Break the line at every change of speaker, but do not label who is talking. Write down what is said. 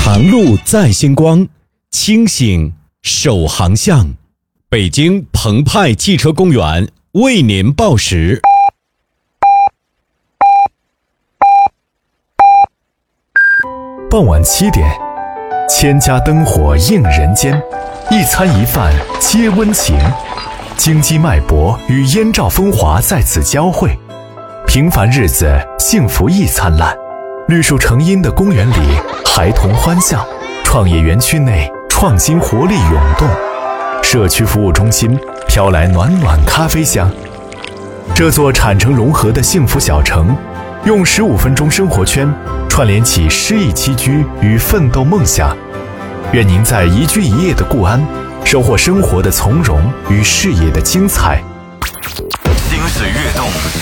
长路在星光，清醒守航向。北京澎湃汽车公园为您报时。
傍晚7点，千家灯火映人间，一餐一饭皆温情。京畿脉搏与燕赵风华在此交汇，平凡日子幸福亦灿烂。绿树成荫的公园里，孩童欢笑；创业园区内，创新活力涌动。社区服务中心飘来暖暖咖啡香。这座产城融合的幸福小城，用15分钟生活圈串联起诗意栖居与奋斗梦想。愿您在宜居一夜的固安，收获生活的从容与事业的精彩。
心随跃动，